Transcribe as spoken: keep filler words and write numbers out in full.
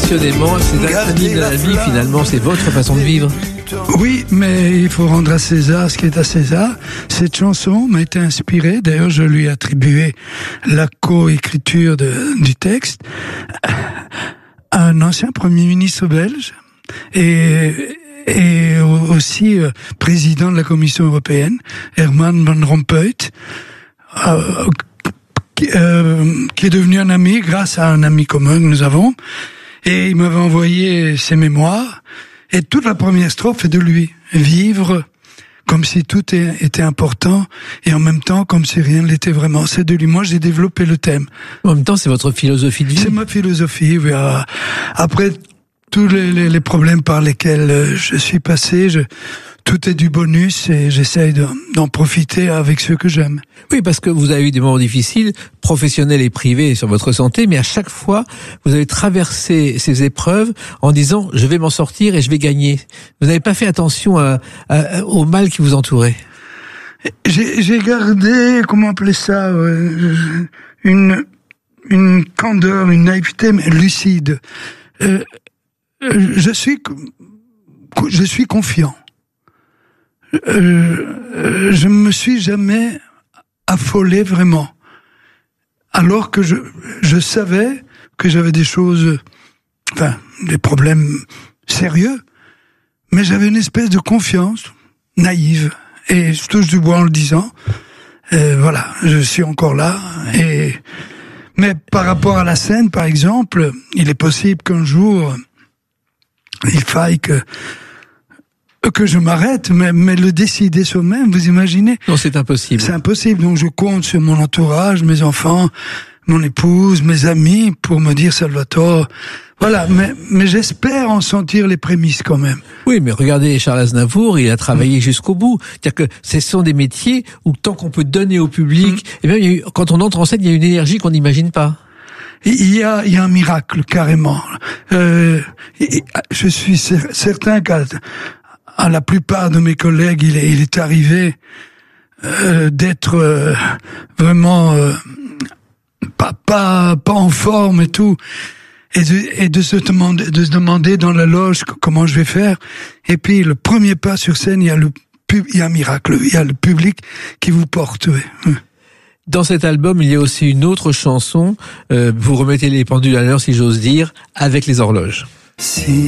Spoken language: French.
passionnément, c'est un ami de la vie finalement, c'est votre façon de vivre. Oui, mais il faut rendre à César ce qui est à César. Cette chanson m'a été inspirée, d'ailleurs je lui ai attribué la co-écriture de, du texte, à un ancien Premier ministre belge et, et aussi euh, président de la Commission européenne, Herman Van Rompuy, euh, qui, euh, qui est devenu un ami grâce à un ami commun que nous avons, et il m'avait envoyé ses mémoires. Et toute la première strophe est de lui. Vivre comme si tout était important et en même temps comme si rien ne l'était vraiment. C'est de lui. Moi, j'ai développé le thème. En même temps, c'est votre philosophie de vie. C'est ma philosophie. Oui. Après tous les, les, les problèmes par lesquels je suis passé, je, tout est du bonus et j'essaye de, d'en profiter avec ceux que j'aime. Oui, parce que vous avez eu des moments difficiles, professionnels et privés, sur votre santé, mais à chaque fois, vous avez traversé ces épreuves en disant « je vais m'en sortir et je vais gagner ». Vous n'avez pas fait attention à, à, au mal qui vous entourait. J'ai, j'ai gardé, comment appeler ça, euh, une, une candeur, une naïveté, mais lucide. Euh, je suis, je suis confiant. Euh, je me suis jamais affolé vraiment, alors que je je savais que j'avais des choses, enfin des problèmes sérieux, mais j'avais une espèce de confiance naïve et je touche du bois en le disant. Euh, voilà, je suis encore là. Et mais par rapport à la scène, par exemple, il est possible qu'un jour il faille que que je m'arrête, mais, mais le décider soi-même, vous imaginez? Non, c'est impossible. C'est impossible. Donc je compte sur mon entourage, mes enfants, mon épouse, mes amis, pour me dire Salvatore. Voilà, mais, mais j'espère en sentir les prémices quand même. Oui, mais regardez Charles Aznavour, il a travaillé mmh. jusqu'au bout. C'est-à-dire que ce sont des métiers où tant qu'on peut donner au public, mmh. et même il y a eu, quand on entre en scène, il y a une énergie qu'on n'imagine pas. Il y a, il y a un miracle, carrément. Euh, je suis certain qu'à à la plupart de mes collègues, il est, il est arrivé euh, d'être euh, vraiment euh, pas, pas, pas en forme et tout, et de, et de se demander, de se demander dans la loge comment je vais faire. Et puis le premier pas sur scène, il y a le pub, il y a un miracle, il y a le public qui vous porte. Oui. Dans cet album, il y a aussi une autre chanson. Euh, vous remettez les pendules à l'heure, si j'ose dire, avec les horloges. Si